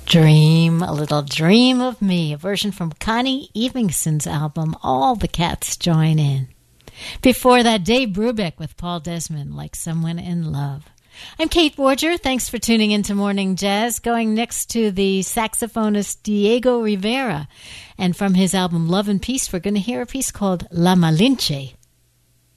Dream, a little dream of me, a version from Connie Evingson's album, All the Cats Join In. Before that, Dave Brubeck with Paul Desmond, Like Someone in Love. I'm Kate Borger. Thanks for tuning into Morning Jazz. Going next to the saxophonist Diego Rivera. And from his album Love and Peace, we're going to hear a piece called La Malinche.